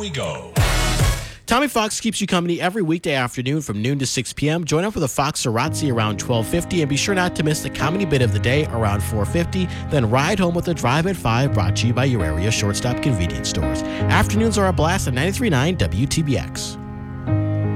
we go. Tommy Fox keeps you company every weekday afternoon from noon to 6 p.m. Join up with a Fox Sarazzi around 12:50, and be sure not to miss the comedy bit of the day around 4:50. Then ride home with a Drive at 5, brought to you by your area shortstop convenience stores. Afternoons are a blast at 93.9 WTBX.